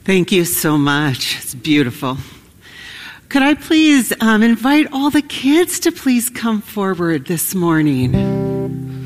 Thank you so much. It's beautiful. Could I please invite all the kids to please come forward this morning?